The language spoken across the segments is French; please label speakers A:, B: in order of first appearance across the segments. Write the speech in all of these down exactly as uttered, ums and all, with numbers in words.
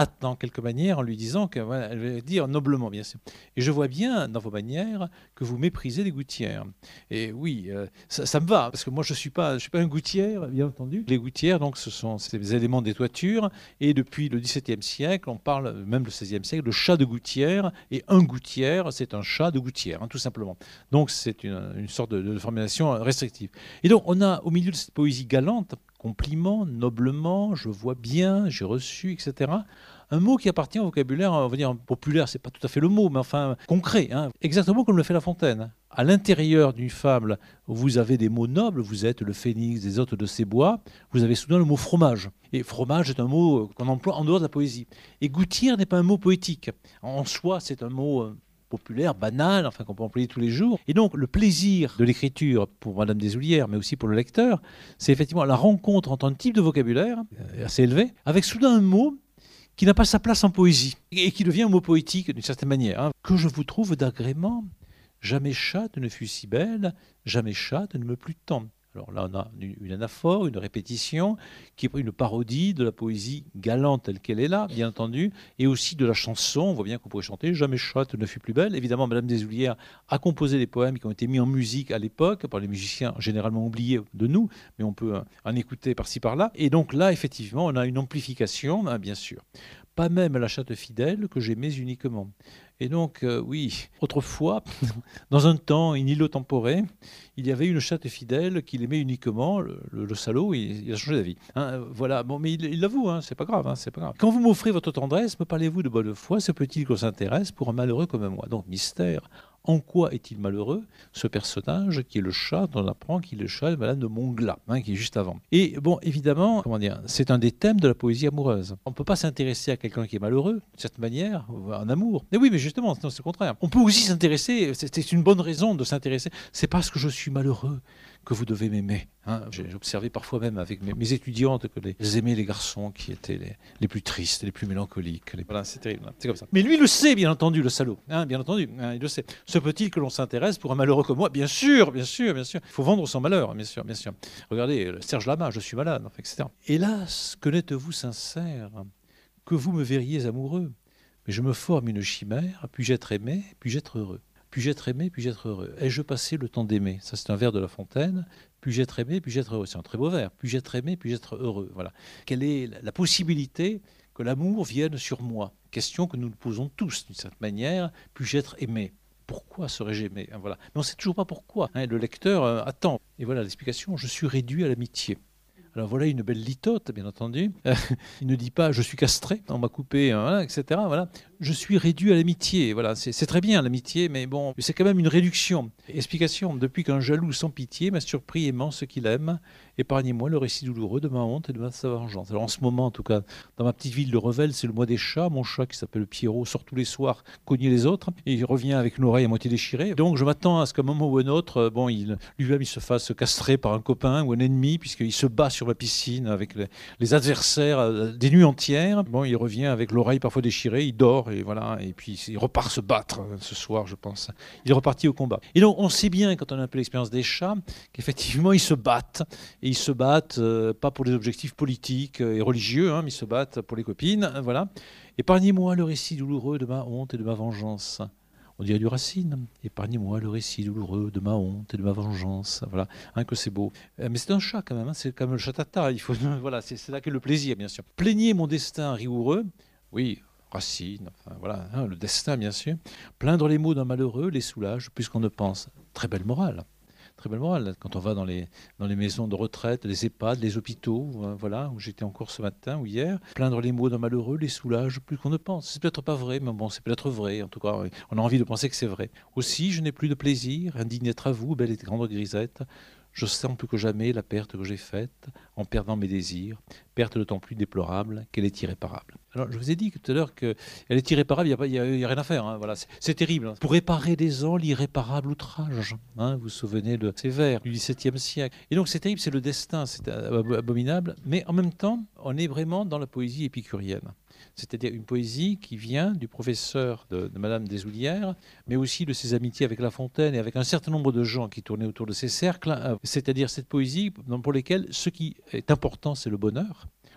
A: en quelque manière en lui disant que, voilà, elle veut dire noblement, bien sûr. Et je vois bien dans vos manières que vous méprisez les gouttières. Et oui, euh, ça, ça me va, parce que moi je ne suis pas, je suis pas un gouttière, bien entendu. Les gouttières, donc, ce sont ces éléments des toitures. Et depuis le dix-septième siècle, on parle, même le seizième siècle, de chat de gouttière. Et un gouttière, c'est un chat de gouttière, hein, tout simplement. Donc c'est une, une sorte de, de formulation restrictive. Et donc on a au milieu de cette poésie galante, compliment, noblement, je vois bien, j'ai reçu, et cetera, un mot qui appartient au vocabulaire, on va dire populaire, c'est pas tout à fait le mot, mais enfin concret, hein, exactement comme le fait La Fontaine. À l'intérieur d'une fable, vous avez des mots nobles, vous êtes le phénix des hôtes de ces bois, vous avez soudain le mot fromage. Et fromage est un mot qu'on emploie en dehors de la poésie. Et gouttière n'est pas un mot poétique. En soi, c'est un mot populaire, banal, enfin qu'on peut employer tous les jours. Et donc le plaisir de l'écriture pour Madame Desoullières, mais aussi pour le lecteur, c'est effectivement la rencontre entre un type de vocabulaire assez élevé, avec soudain un mot qui n'a pas sa place en poésie, et qui devient un mot poétique d'une certaine manière, hein, que je vous trouve d'agrément. Jamais chatte ne fut si belle, jamais chatte ne me plut tant. Alors là, on a une anaphore, une répétition, qui est une parodie de la poésie galante telle qu'elle est là, bien entendu, et aussi de la chanson. On voit bien qu'on pourrait chanter « Jamais chatte ne fut plus belle ». Évidemment, Madame Desoullières a composé des poèmes qui ont été mis en musique à l'époque par les musiciens généralement oubliés de nous, mais on peut en écouter par-ci par-là. Et donc là, effectivement, on a une amplification, hein, bien sûr. Pas même la chatte fidèle que j'aimais uniquement. Et donc, euh, oui, autrefois, dans un temps inillo-temporé, il y avait une chatte fidèle qu'il aimait uniquement. Le, le, le salaud, il, il a changé d'avis. Hein, voilà, bon, mais il l'avoue, hein, c'est pas grave, hein, c'est pas grave. Quand vous m'offrez votre tendresse, me parlez-vous de bonne foi, se peut-il qu'on s'intéresse pour un malheureux comme moi? Donc, mystère. En quoi est-il malheureux, ce personnage qui est le chat, dont on apprend qu'il est le chat de Madame de Montglat, hein, qui est juste avant. Et bon, évidemment, comment dire, c'est un des thèmes de la poésie amoureuse. On ne peut pas s'intéresser à quelqu'un qui est malheureux, d'une certaine manière, en amour. Mais oui, mais justement, c'est le contraire. On peut aussi s'intéresser, c'est une bonne raison de s'intéresser. C'est parce que je suis malheureux que vous devez m'aimer. Hein. J'ai observé parfois même avec mes, mes étudiantes que les aimaient les garçons qui étaient les, les plus tristes, les plus mélancoliques. Les... Voilà, c'est terrible, c'est comme ça. Mais lui le sait, bien entendu, le salaud. Hein, bien entendu, hein, il le sait. Se peut-il que l'on s'intéresse pour un malheureux comme moi? Bien sûr, bien sûr, bien sûr. Il faut vendre son malheur, bien sûr, bien sûr. Regardez, Serge Lama, je suis malade, et cetera. Hélas, que n'êtes-vous sincère, que vous me verriez amoureux. Mais je me forme une chimère, puis-je être aimé, puis-je être heureux. Puis-je être aimé, puis-je être heureux. Ai-je passé le temps d'aimer? Ça, c'est un vers de La Fontaine. Puis-je être aimé, puis-je être heureux. C'est un très beau vers. Puis-je être aimé, puis-je être heureux. Voilà. Quelle est la possibilité que l'amour vienne sur moi? Question que nous nous posons tous, d'une certaine manière. Puis-je être aimé? Pourquoi serais-je aimé? Voilà. Mais on ne sait toujours pas pourquoi. Hein, le lecteur euh, attend. Et voilà l'explication. Je suis réduit à l'amitié. Alors voilà une belle litote, bien entendu. Euh, il ne dit pas « je suis castré, on m'a coupé, euh, voilà, et cetera » Voilà. Je suis réduit à l'amitié. Voilà. C'est très bien l'amitié, mais bon, c'est quand même une réduction. Explication. Depuis qu'un jaloux sans pitié m'a surpris aimant ce qu'il aime, épargnez-moi le récit douloureux de ma honte et de ma vengeance. Alors en ce moment, en tout cas, dans ma petite ville de Revel, c'est le mois des chats. Mon chat qui s'appelle Pierrot sort tous les soirs cogner les autres et il revient avec une oreille à moitié déchirée. Donc je m'attends à ce qu'à un moment ou un autre, bon, il, lui-même il se fasse castrer par un copain ou un ennemi puisqu'il se bat sur la piscine avec les, les adversaires euh, des nuits entières. Bon, il revient avec l'oreille parfois déchirée, il dort et voilà, et puis il repart se battre euh, ce soir, je pense. Il est reparti au combat. Et donc on sait bien quand on a un peu l'expérience des chats qu'effectivement ils se battent et ils se battent euh, pas pour des objectifs politiques et religieux, hein, mais ils se battent pour les copines, voilà. Épargnez-moi le récit douloureux de ma honte et de ma vengeance. On dirait du Racine. Épargnez-moi le récit douloureux de ma honte et de ma vengeance. Voilà, hein, que c'est beau. Euh, mais c'est un chat quand même, hein, c'est comme le chatata. Il faut, voilà, c'est là que le plaisir, bien sûr. Plaignez mon destin rigoureux. Oui, Racine, enfin, voilà, hein, le destin, bien sûr. Plaindre les maux d'un malheureux les soulage plus qu'on ne pense. Très belle morale. Très belle morale. Quand on va dans les, dans les maisons de retraite, les EHPAD, les hôpitaux, euh, voilà, où j'étais encore ce matin ou hier, plaindre les maux d'un malheureux les soulage plus qu'on ne pense. C'est peut-être pas vrai, mais bon, c'est peut-être vrai. En tout cas, on a envie de penser que c'est vrai. Aussi, je n'ai plus de plaisir, indigne d'être à vous, belle et grande grisette. Je sens plus que jamais la perte que j'ai faite en perdant mes désirs, perte d'autant plus déplorable qu'elle est irréparable. Alors, je vous ai dit tout à l'heure qu'elle est irréparable, il n'y a, a, a rien à faire. Hein, voilà, c'est terrible. Hein. Pour réparer des ans l'irréparable outrage. Hein, vous vous souvenez de ces vers du dix-septième siècle. Et donc, c'est terrible, c'est le destin, c'est abominable. Mais en même temps, on est vraiment dans la poésie épicurienne. C'est-à-dire une poésie qui vient du professeur de, de Madame Desoullières, mais aussi de ses amitiés avec La Fontaine et avec un certain nombre de gens qui tournaient autour de ces cercles. C'est-à-dire cette poésie pour lesquelles ce qui est important, c'est le bonheur.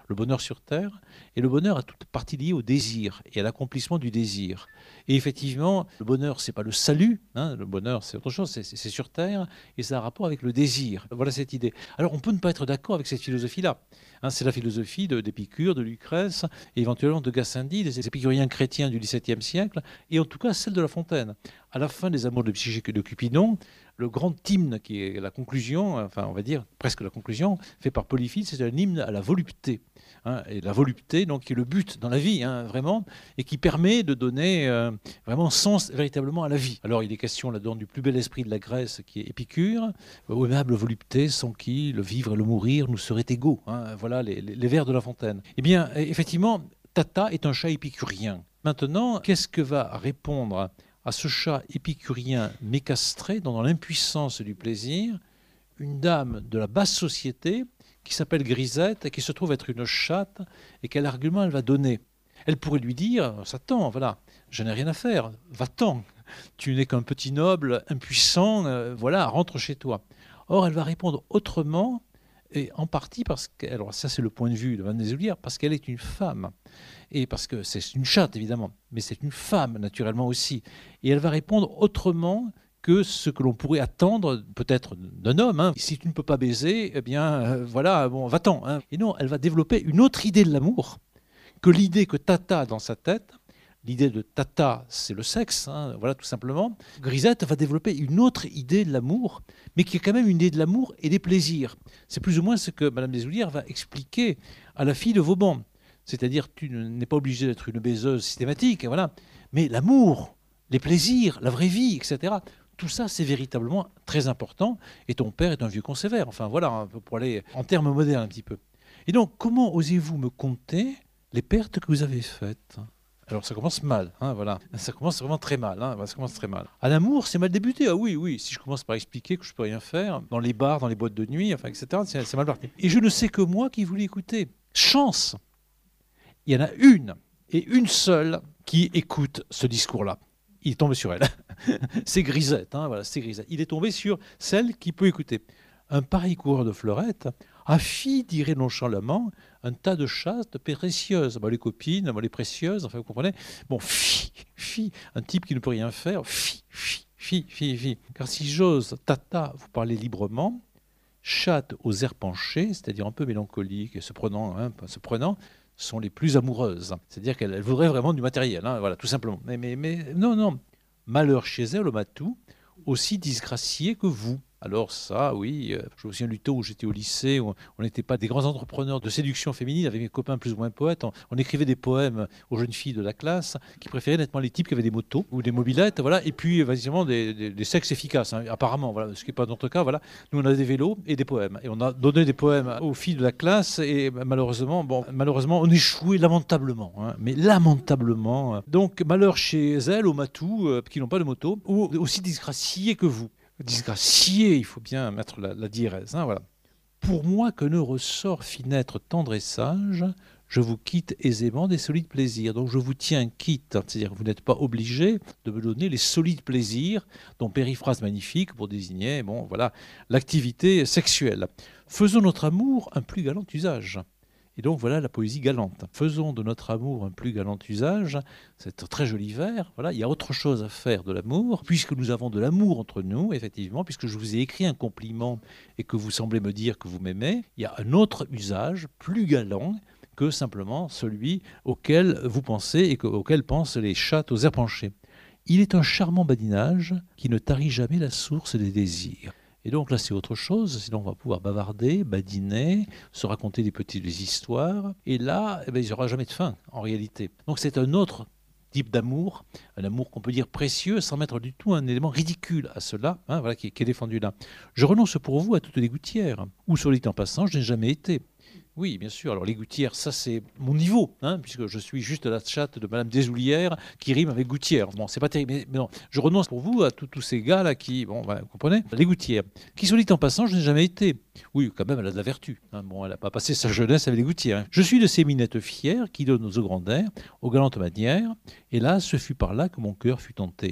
A: le bonheur sur terre, et le bonheur a toute partie liée au désir et à l'accomplissement du désir. Et effectivement, le bonheur, c'est pas le salut, hein, le bonheur, c'est autre chose, c'est, c'est sur terre, et ça a un rapport avec le désir. Voilà cette idée. Alors, on peut ne pas être d'accord avec cette philosophie-là. Hein, c'est la philosophie de, d'Épicure, de Lucrèce, et éventuellement de Gassendi, des épicuriens chrétiens du dix-septième siècle, et en tout cas celle de La Fontaine. À la fin des Amours de Psyché de Cupidon, le grand hymne qui est la conclusion, enfin on va dire presque la conclusion, fait par Polyphile, c'est un hymne à la volupté. Hein, et la volupté, donc, qui est le but dans la vie, hein, vraiment, et qui permet de donner euh, vraiment sens véritablement à la vie. Alors il est question là-dedans du plus bel esprit de la Grèce qui est Épicure, ô aimable volupté sans qui le vivre et le mourir nous seraient égaux. Hein, voilà les, les, les vers de La Fontaine. Eh bien, effectivement, Tata est un chat épicurien. Maintenant, qu'est-ce que va répondre à ce chat épicurien mécastré, dans l'impuissance du plaisir, une dame de la basse société qui s'appelle Grisette et qui se trouve être une chatte, et quel argument elle va donner? Elle pourrait lui dire, Satan, voilà, je n'ai rien à faire, va-t'en, tu n'es qu'un petit noble impuissant, euh, voilà, rentre chez toi. Or, elle va répondre autrement, et en partie parce que, alors ça c'est le point de vue de Madame Désoullières, parce qu'elle est une femme, et parce que c'est une chatte évidemment, mais c'est une femme naturellement aussi, et elle va répondre autrement que ce que l'on pourrait attendre peut-être d'un homme. Hein. Si tu ne peux pas baiser, eh bien euh, voilà, bon, va-t'en. Hein. Et non, elle va développer une autre idée de l'amour que l'idée que Tata a dans sa tête. L'idée de Tata, c'est le sexe, hein, voilà tout simplement. Grisette va développer une autre idée de l'amour, mais qui est quand même une idée de l'amour et des plaisirs. C'est plus ou moins ce que Madame Désoullières va expliquer à la fille de Vauban. C'est-à-dire, tu n'es pas obligé d'être une baiseuse systématique, voilà. Mais l'amour, les plaisirs, la vraie vie, et cetera, tout ça, c'est véritablement très important. Et ton père est un vieux consévère. Enfin, voilà, pour aller en termes modernes un petit peu. Et donc, comment osez-vous me compter les pertes que vous avez faites? Alors, ça commence mal, hein, voilà. Ça commence vraiment très mal, hein, ça commence très mal. À l'amour, c'est mal débuté. Ah oui, oui, si je commence par expliquer que je peux rien faire, dans les bars, dans les boîtes de nuit, enfin, et cetera, c'est, c'est mal parti. Et je ne sais que moi qui voulais écouter. Chance! Il y en a une, et une seule, qui écoute ce discours-là. Il est tombé sur elle. C'est Grisette, hein, voilà, c'est Grisette. Il est tombé sur celle qui peut écouter. Un pareil coureur de fleurettes a fi dirait nonchalamment un tas de chattes précieuses. Bon, les copines, bon, les précieuses, enfin vous comprenez. Bon, fi, fi, un type qui ne peut rien faire, fi, fi, fi, fi, fi. Car si j'ose, Tata, vous parler librement, chatte aux airs penchés, c'est-à-dire un peu mélancolique et se prenant, hein, se prenant, sont les plus amoureuses. C'est-à-dire qu'elles voudraient vraiment du matériel, hein, voilà, tout simplement. Mais, mais, mais non, non. Malheur chez elle, au matou, aussi disgracié que vous. Alors ça, oui, euh, je me souviens du temps où j'étais au lycée, où on n'était pas des grands entrepreneurs de séduction féminine, avec mes copains plus ou moins poètes, on, on écrivait des poèmes aux jeunes filles de la classe, qui préféraient nettement les types qui avaient des motos ou des mobylettes, voilà, et puis évidemment des, des, des sexes efficaces, hein, apparemment, voilà, ce qui n'est pas notre cas, voilà. Nous on a des vélos et des poèmes, et on a donné des poèmes aux filles de la classe, et malheureusement, bon, malheureusement, on échouait lamentablement, hein, mais lamentablement. Donc malheur chez elles, au matou, euh, qui n'ont pas de moto, ou aussi disgraciés que vous. Disgracié, il faut bien mettre la, la diérèse. Hein, voilà. Pour moi que ne ressort finêtre tendre et sage, je vous quitte aisément des solides plaisirs. Donc je vous tiens quitte, c'est-à-dire que vous n'êtes pas obligé de me donner les solides plaisirs, dont périphrase magnifique pour désigner bon, voilà, l'activité sexuelle. Faisons notre amour un plus galant usage. Et donc voilà la poésie galante. Faisons de notre amour un plus galant usage. C'est un très joli vers. Voilà, il y a autre chose à faire de l'amour, puisque nous avons de l'amour entre nous, effectivement, puisque je vous ai écrit un compliment et que vous semblez me dire que vous m'aimez. Il y a un autre usage plus galant que simplement celui auquel vous pensez et que, auquel pensent les chattes aux airs penchés. Il est un charmant badinage qui ne tarit jamais la source des désirs. Et donc là, c'est autre chose. Sinon, on va pouvoir bavarder, badiner, se raconter des petites histoires. Et là, eh bien, il n'y aura jamais de fin, en réalité. Donc c'est un autre type d'amour, un amour qu'on peut dire précieux, sans mettre du tout un élément ridicule à cela, hein, voilà, qui, qui est défendu là. Je renonce pour vous à toutes les gouttières, où, sur le dit en passant, je n'ai jamais été. Oui, bien sûr. Alors les gouttières, ça c'est mon niveau, hein, puisque je suis juste la chatte de Madame Désoullières qui rime avec gouttière. Bon, c'est pas terrible, mais, mais non. Je renonce pour vous à tous ces gars-là qui, bon, voilà, vous comprenez, les gouttières. Qui, soit dit en passant, je n'ai jamais été. Oui, quand même, elle a de la vertu. Hein. Bon, elle n'a pas passé sa jeunesse avec les gouttières. Hein. Je suis de ces minettes fières qui donnent aux grands airs, aux galantes manières. Et là, ce fut par là que mon cœur fut tenté.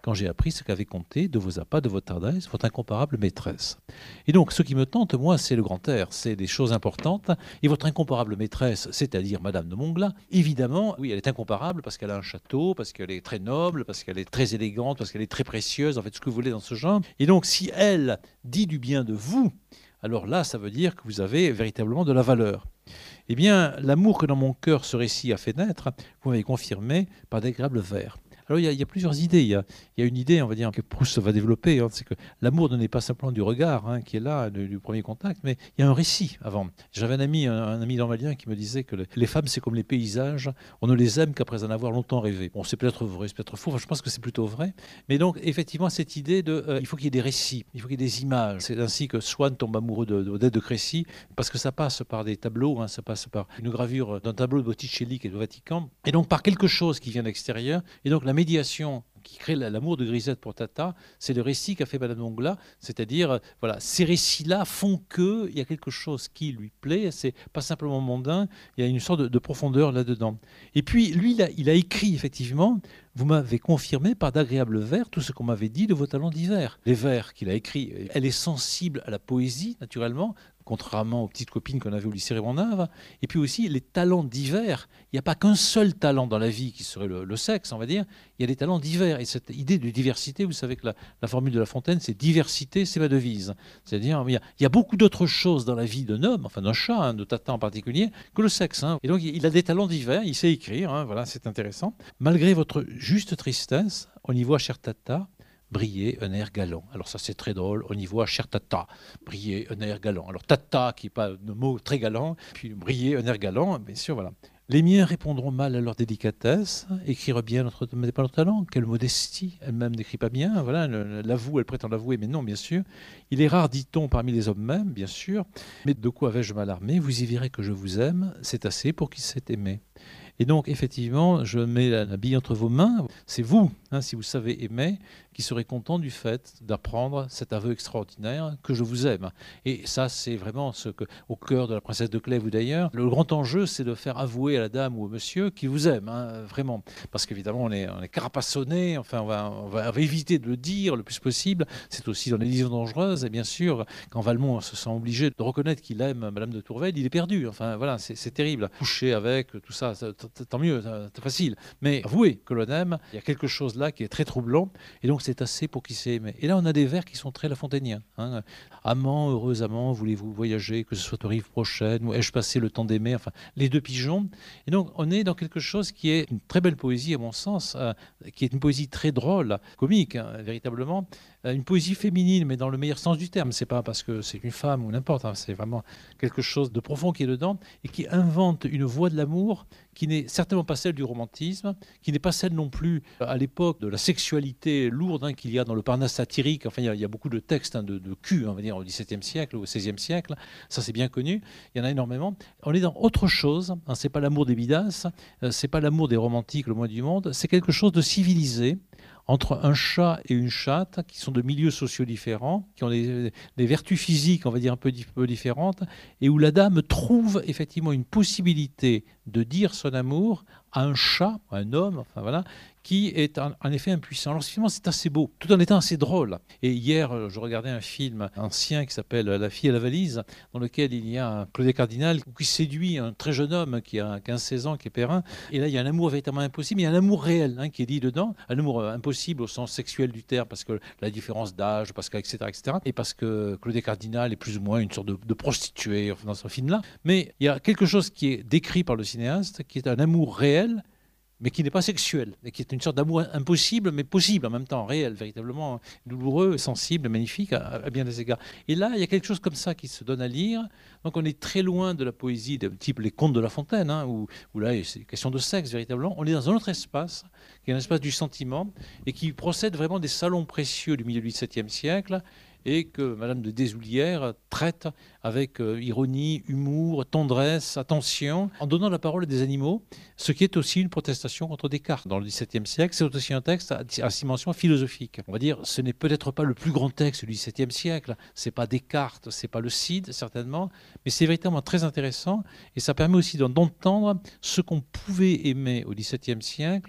A: quand j'ai appris ce qu'avait conté de vos appas, de votre tendresse, votre incomparable maîtresse. Et donc, ce qui me tente, moi, c'est le grand air, c'est des choses importantes. Et votre incomparable maîtresse, c'est-à-dire Madame de Montglat, évidemment, oui, elle est incomparable parce qu'elle a un château, parce qu'elle est très noble, parce qu'elle est très élégante, parce qu'elle est très précieuse, en fait, ce que vous voulez dans ce genre. Et donc, si elle dit du bien de vous, alors là, ça veut dire que vous avez véritablement de la valeur. Eh bien, l'amour que dans mon cœur ce récit a fait naître, vous m'avez confirmé par d'agréables vers. Alors, il y, a, il y a plusieurs idées. Il y a, il y a une idée, on va dire, que Proust va développer, hein, c'est que l'amour ne n'est pas simplement du regard, hein, qui est là, du, du premier contact, mais il y a un récit avant. J'avais un ami, un, un ami normalien qui me disait que le, les femmes, c'est comme les paysages, on ne les aime qu'après en avoir longtemps rêvé. Bon, c'est peut-être vrai, c'est peut-être faux, enfin, je pense que c'est plutôt vrai. Mais donc, effectivement, cette idée de, euh, il faut qu'il y ait des récits, il faut qu'il y ait des images. C'est ainsi que Swann tombe amoureux d'Odette de, de Crécy, parce que ça passe par des tableaux, hein, ça passe par une gravure d'un tableau de Botticelli qui est au Vatican, et donc par quelque chose qui vient de l'extérieur, et donc la médiation qui crée l'amour de Grisette pour Tata, c'est le récit qu'a fait Madame de Montglat, c'est-à-dire, euh, voilà, ces récits-là font qu'il y a quelque chose qui lui plaît, c'est pas simplement mondain, il y a une sorte de, de profondeur là-dedans. Et puis, lui, il a, il a écrit, effectivement, vous m'avez confirmé par d'agréables vers tout ce qu'on m'avait dit de vos talents divers. Les vers qu'il a écrits, elle est sensible à la poésie, naturellement, contrairement aux petites copines qu'on avait au lycée Raymond-Nave. Et puis aussi, les talents divers. Il n'y a pas qu'un seul talent dans la vie qui serait le, le sexe, on va dire. Il y a des talents divers. Et cette idée de diversité, vous savez que la, la formule de La Fontaine, c'est diversité, c'est ma devise. C'est-à-dire, il y a, il y a beaucoup d'autres choses dans la vie d'un homme, enfin d'un chat, hein, de Tata en particulier, que le sexe. Hein. Et donc, il a des talents divers, il sait écrire, hein, voilà, c'est intéressant. Malgré votre juste tristesse, on y voit, cher Tata, briller un air galant. Alors ça c'est très drôle, on y voit cher Tata, briller un air galant. Alors Tata qui n'est pas un mot très galant, puis briller un air galant, bien sûr, voilà. Les miens répondront mal à leur délicatesse, écrire bien notre, n'est pas leur talent, quelle modestie, elle-même n'écrit pas bien, voilà, l'avoue, elle prétend l'avouer, mais non, bien sûr. Il est rare, dit-on, parmi les hommes même, bien sûr, mais de quoi avais-je m'alarmer? Vous y verrez que je vous aime, c'est assez pour qu'il s'est aimé. Et donc, effectivement, je mets la, la bille entre vos mains. C'est vous, hein, si vous savez aimer, qui serez content du fait d'apprendre cet aveu extraordinaire que je vous aime. Et ça, c'est vraiment ce que, au cœur de la princesse de Clèves ou d'ailleurs, le grand enjeu, c'est de faire avouer à la dame ou au monsieur qu'il vous aime, hein, vraiment. Parce qu'évidemment, on est, on est carapassonné, enfin, on va, on, va, on va éviter de le dire le plus possible. C'est aussi dans les liaisons dangereuses. Et bien sûr, quand Valmont se sent obligé de reconnaître qu'il aime Madame de Tourvel, il est perdu. Enfin, voilà, c'est terrible. Coucher avec, tout ça, ça tant mieux, c'est facile. Mais avouez que l'on aime, il y a quelque chose là qui est très troublant. Et donc, c'est assez pour qui s'est aimé. Et là, on a des vers qui sont très lafontainiens. Hein. Amant, heureux amant, voulez-vous voyager, que ce soit aux rives prochaines, ou ai-je passé le temps d'aimer, enfin, les deux pigeons. Et donc, on est dans quelque chose qui est une très belle poésie, à mon sens, euh, qui est une poésie très drôle, comique, hein, véritablement. Une poésie féminine, mais dans le meilleur sens du terme. C'est pas parce que c'est une femme ou n'importe, hein, c'est vraiment quelque chose de profond qui est dedans et qui invente une voie de l'amour qui n'est certainement pas celle du romantisme, qui n'est pas celle non plus à l'époque de la sexualité lourde hein, qu'il y a dans le Parnasse satirique. Enfin, il y a, il y a beaucoup de textes hein, de, de cul, hein, on va dire, au dix-septième siècle ou au seizième siècle. Ça, c'est bien connu. Il y en a énormément. On est dans autre chose. Hein, c'est pas l'amour des bidasses, euh, c'est pas l'amour des romantiques, le moins du monde. C'est quelque chose de civilisé entre un chat et une chatte qui sont de milieux sociaux différents, qui ont des, des vertus physiques, on va dire, un peu, un peu différentes, et où la dame trouve effectivement une possibilité de dire son amour à un chat, à un homme, enfin voilà, qui est en, en effet impuissant. Alors finalement, c'est assez beau, tout en étant assez drôle. Et hier, je regardais un film ancien qui s'appelle La fille à la valise, dans lequel il y a un Claude Cardinal qui séduit un très jeune homme qui a quinze seize ans, qui est Perrin. Et là, il y a un amour véritablement impossible, mais il y a un amour réel hein, qui est dit dedans, un amour impossible au sens sexuel du terme, parce que la différence d'âge, parce que, et cetera, et cetera. Et parce que Claude Cardinal est plus ou moins une sorte de, de prostituée enfin, dans ce film-là. Mais il y a quelque chose qui est décrit par le cinéaste, qui est un amour réel, mais qui n'est pas sexuel, et qui est une sorte d'amour impossible, mais possible en même temps, réel, véritablement douloureux, sensible, magnifique, à, à bien des égards. Et là, il y a quelque chose comme ça qui se donne à lire. Donc on est très loin de la poésie de type les contes de La Fontaine, hein, où, où là, c'est question de sexe, véritablement. On est dans un autre espace, qui est un espace du sentiment, et qui procède vraiment des salons précieux du milieu du dix-septième siècle, et que Madame de Deshoulières traite avec euh, ironie, humour, tendresse, attention, en donnant la parole à des animaux, ce qui est aussi une protestation contre Descartes. Dans le dix-septième siècle, c'est aussi un texte à, à dimension philosophique. On va dire, ce n'est peut-être pas le plus grand texte du dix-septième siècle, c'est pas Descartes, c'est pas le Cid, certainement, mais c'est véritablement très intéressant, et ça permet aussi d'entendre ce qu'on pouvait aimer au dix-septième siècle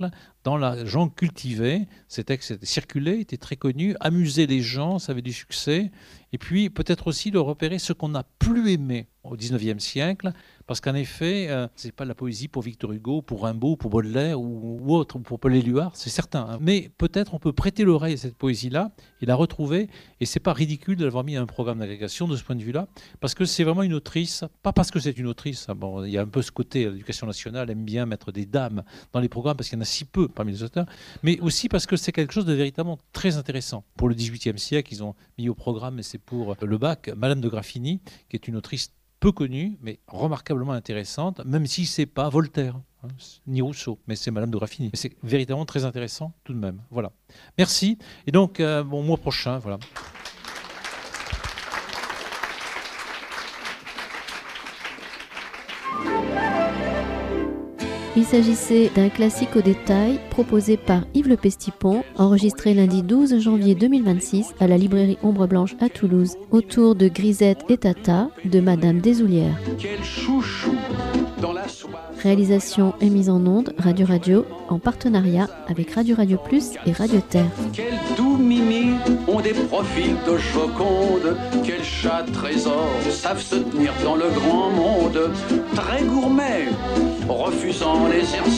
A: dans la gens cultivés. Ces textes étaient circulés, étaient très connus, amusaient les gens, ça avait du succès. Et puis peut-être aussi de repérer ce qu'on n'a plus aimé au dix-neuvième siècle, parce qu'en effet, euh, c'est pas la poésie pour Victor Hugo, pour Rimbaud, pour Baudelaire ou, ou autre, ou pour Paul Éluard, c'est certain. Hein. Mais peut-être on peut prêter l'oreille à cette poésie-là et la retrouver. Et c'est pas ridicule de l'avoir mis à un programme d'agrégation de ce point de vue-là, parce que c'est vraiment une autrice, pas parce que c'est une autrice. Hein, bon, il y a un peu ce côté, l'éducation nationale aime bien mettre des dames dans les programmes parce qu'il y en a si peu parmi les auteurs, mais aussi parce que c'est quelque chose de véritablement très intéressant. Pour le dix-huitième siècle, ils ont mis au programme, et c'est pour le bac, Madame de Graffigny, qui est une autrice peu connue, mais remarquablement intéressante, même si c'est pas Voltaire, hein, ni Rousseau, mais c'est Madame de Graffigny. C'est véritablement très intéressant tout de même. Voilà. Merci. Et donc, euh, bon, mois prochain, voilà.
B: Il s'agissait d'un classique au détail proposé par Yves Le Pestipon, enregistré lundi douze janvier deux mille vingt-six à la librairie Ombre Blanche à Toulouse, autour de Grisette et Tata de Madame Desoulières. Quel chouchou dans la soirée. Réalisation et mise en onde Radio Radio en partenariat avec Radio Radio Plus et Radio Terre.
C: Quels doux mimi ont des profils de Joconde, quels chats trésors savent se tenir dans le grand monde, très gourmets, refusant les airs